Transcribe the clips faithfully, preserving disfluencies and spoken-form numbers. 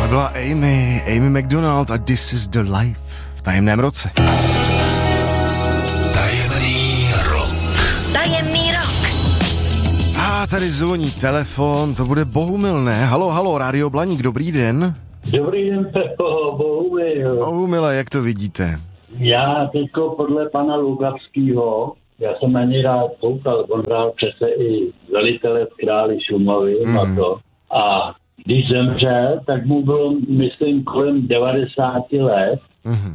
byla Amy, Amy McDonald a This is the Life v tajemném roce. Tajemný rok. Tajemný rok. A tady zvoní telefon, to bude Bohumil, ne? Halo, halo, Rádio Blaník, dobrý den. Dobrý den, Pepo, Bohumil. Bohumile, jak to vidíte? Já teďko podle pana Lukavského, já jsem na něj rád koukal, on hrál přece i velitele v Králi Šumavy mm. a to. A když zemřel, tak mu bylo, myslím, kolem devadesát let. Mm.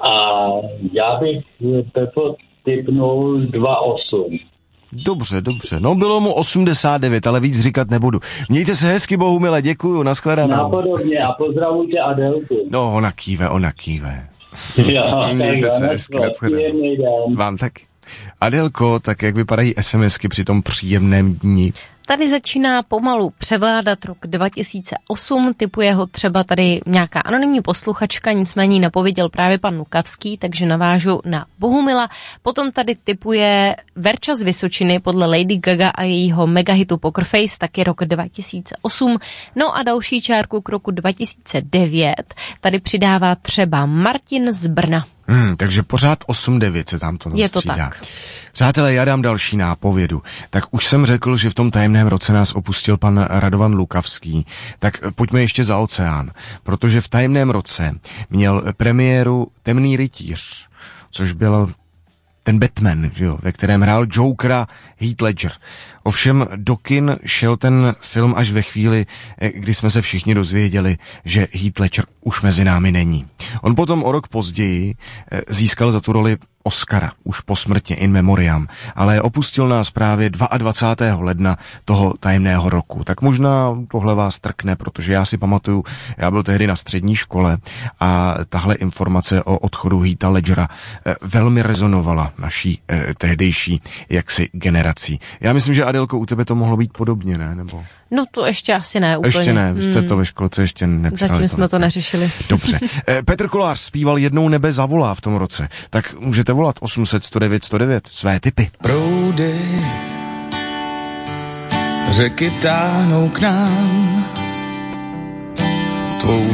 A já bych, Pepo, tipnul dva osm. Dobře, dobře. No bylo mu osmdesát devět, ale víc říkat nebudu. Mějte se hezky, Bohumile, děkuju, nashledanou. Napodobně a pozdravujte Adelku. No, ona kýve, ona kýve. Jo, Mějte se hezky, nashledanou. Vám taky. Adelko, tak jak vypadají SMSky při tom příjemném dni? Tady začíná pomalu převládat rok dva tisíce osm, typuje ho třeba tady nějaká anonymní posluchačka, nicméně napověděl právě pan Lukavský, takže navážu na Bohumila. Potom tady typuje Verča z Vysočiny podle Lady Gaga a jejího megahitu Poker Face, taky rok dva tisíce osm. No a další čárku k roku dva tisíce devět tady přidává třeba Martin z Brna. Hmm, takže pořád osm devět se tam to Je to tak. Přátelé, já dám další nápovědu. Tak už jsem řekl, že v tom tajemném roce nás opustil pan Radovan Lukavský. Tak pojďme ještě za oceán, protože v tajemném roce měl premiéru Temný rytíř, což byl ten Batman, že jo, ve kterém hrál Jokera Heath Ledger. Ovšem do kin šel ten film až ve chvíli, kdy jsme se všichni dozvěděli, že Heath Ledger už mezi námi není. On potom o rok později získal za tu roli Oscara, už po smrti in memoriam, ale opustil nás právě dvacátého druhého ledna toho tajemného roku. Tak možná tohle vás trkne, protože já si pamatuju, já byl tehdy na střední škole a tahle informace o odchodu Heatha Ledgera velmi rezonovala naší eh, tehdejší jaksi generací. Já myslím, že Adelko, u tebe to mohlo být podobně, ne? Nebo... No to ještě asi ne úplně. Ještě ne, jste to ve školce ještě nepřijali. Zatím jsme to neřešili. Dobře. Petr Kolář zpíval Jednou nebe zavolá v tom roce. Tak můžete volat osm set sto devět sto devět své tipy. Proudy řeky táhnou k nám, tvou